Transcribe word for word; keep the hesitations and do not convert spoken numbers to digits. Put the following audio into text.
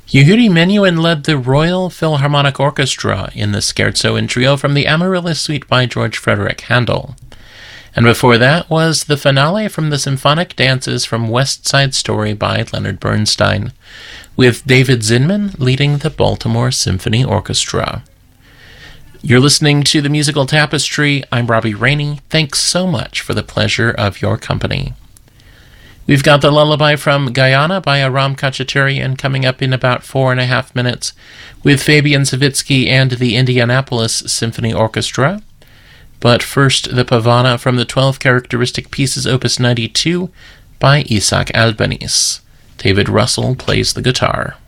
Yehudi Menuhin led the Royal Philharmonic Orchestra in the Scherzo in Trio from the Amaryllis Suite by George Frederick Handel. And before that was the finale from the Symphonic Dances from West Side Story by Leonard Bernstein, with David Zinman leading the Baltimore Symphony Orchestra. You're listening to The Musical Tapestry. I'm Robbie Rainey. Thanks so much for the pleasure of your company. We've got the Lullaby from Guyana by Aram Khachaturian coming up in about four and a half minutes with Fabian Savitsky and the Indianapolis Symphony Orchestra. But first, the Pavana from the twelve Characteristic Pieces Opus ninety-two by Isaac Albeniz. David Russell plays the guitar.